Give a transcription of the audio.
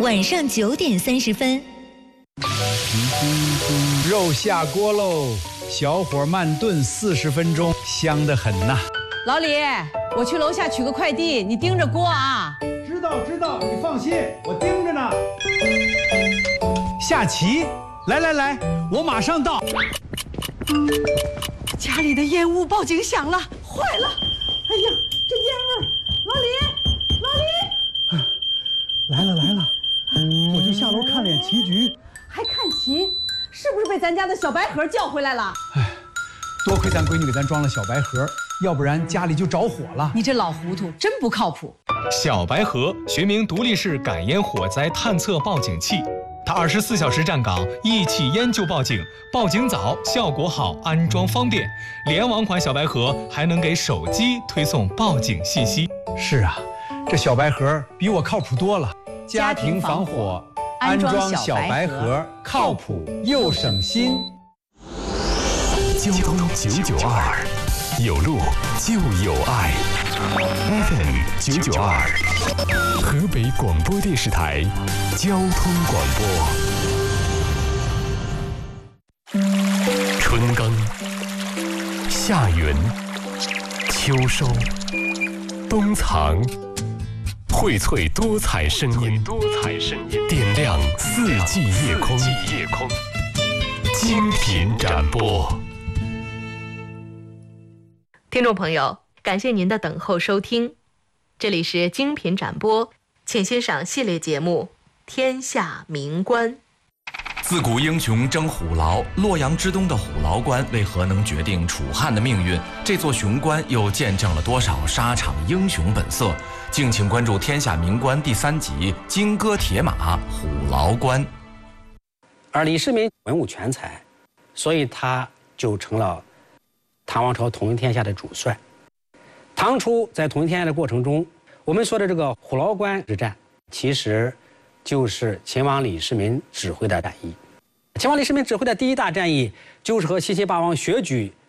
晚上9点30分。 肉下锅喽，小火慢炖40分钟，香得很呐。 老李，我去楼下取个快递，你盯着锅啊。 知道，你放心，我盯着呢。下棋，来，我马上到。 家里的烟雾报警响了，坏了！哎呀，这烟味儿！老李， 来了，我就下楼看脸棋局。 还看棋？是不是被咱家的小白盒叫回来了？ 多亏咱闺女给咱装了小白盒，要不然家里就着火了。 你这老糊涂，真不靠谱。 小白盒学名独立式感烟火灾探测报警器，它24小时站岗，一起烟就报警，报警早，效果好，安装方便。联网款小白盒还能给手机推送报警信息。 是啊，这小白盒比我靠谱多了。家庭防火，安装小白盒，靠谱又省心。 交通992，有路就有爱。FM 992，河北广播电视台交通广播。春耕、夏耘、秋收、冬藏，荟萃多彩声音，点亮四季夜空。精品展播。 听众朋友，感谢您的等候收听，这里是精品展播，请欣赏系列节目《天下名关》。 自古英雄争虎牢，洛阳之东的虎牢关为何能决定楚汉的命运？这座雄关又见证了多少沙场英雄本色？敬请关注《天下名关》第3集《金戈铁马虎牢关》。 而李世民文武全才，所以他就成了唐王朝统一天下的主帅。唐初在统一天下的过程中，我们说的这个虎牢关之战，其实就是秦王李世民指挥的战役。秦王李世民指挥的第一大战役，就是和西秦霸王薛举